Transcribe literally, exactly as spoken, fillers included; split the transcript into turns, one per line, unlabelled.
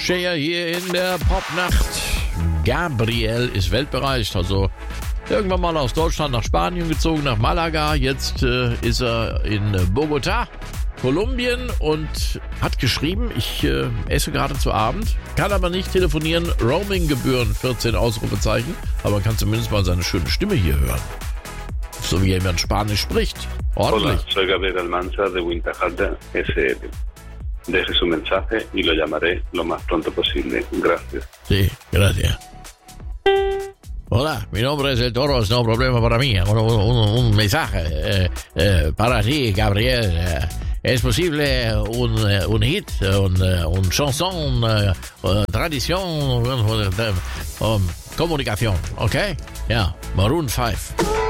Shea hier in der Popnacht. Gabriel ist weltbereist, also irgendwann mal aus Deutschland nach Spanien gezogen, nach Malaga. Jetzt äh, ist er in Bogotá, Kolumbien, und hat geschrieben, ich äh, esse gerade zu Abend, kann aber nicht telefonieren, Roaming-Gebühren, vierzehn Ausrufezeichen, aber kann zumindest mal seine schöne Stimme hier hören. So wie jemand Spanisch spricht. Ordentlich.
Hola, soy Gabriel Almanza de Winterhalter S L. Deje su mensaje y lo llamaré lo más pronto posible. Gracias.
Sí, gracias. Hola, mi nombre es El Toro, es no problema para mí. Un, un, un mensaje eh, eh, para ti, Gabriel. Eh, ¿Es posible un, un hit, un, un chanson, uh, tradición, uh, um, comunicación? ¿Ok? Ya, yeah. Maroon five.